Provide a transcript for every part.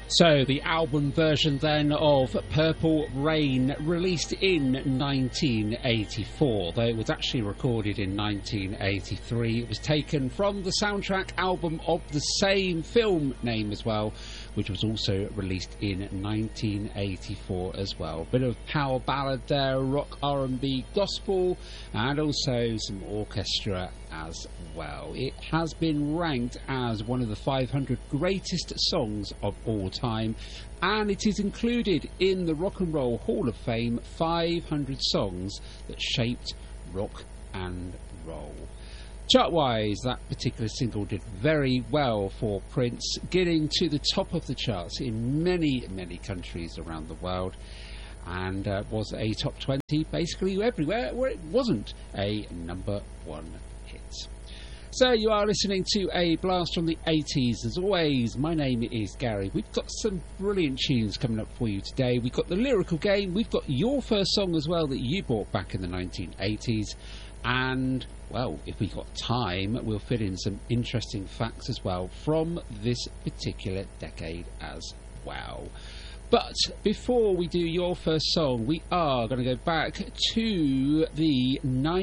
So, the album version then of Purple Rain, released in 1984, though it was actually recorded in 1983. It was taken from the soundtrack album of the same film name as well, which was also released in 1984 as well. Bit of power ballad there, rock, R&B, gospel, and also some orchestra as well. It has been ranked as one of the 500 greatest songs of all time, and it is included in the Rock and Roll Hall of Fame 500 songs that shaped rock and roll. Chart-wise, that particular single did very well for Prince, getting to the top of the charts in many, many countries around the world, and was a top 20 basically everywhere where it wasn't a number one hit. So you are listening to a blast from the 80s. As always, my name is Gary. We've got some brilliant tunes coming up for you today. We've got the lyrical game. We've got your first song as well that you bought back in the 1980s. And, well, if we've got time, we'll fit in some interesting facts as well from this particular decade as well. But before we do your first song, we are going to go back to the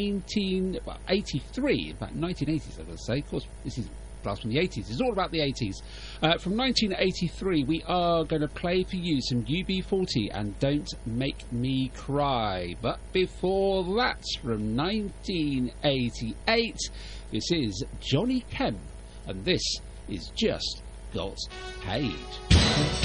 1983, in fact 1980s, I'm going to say. Of course, this is Blast from the 80s. It's all about the 80s. From 1983, we are going to play for you some UB40 and Don't Make Me Cry. But before that, from 1988, this is Johnny Kemp, and this is Just Got Paid.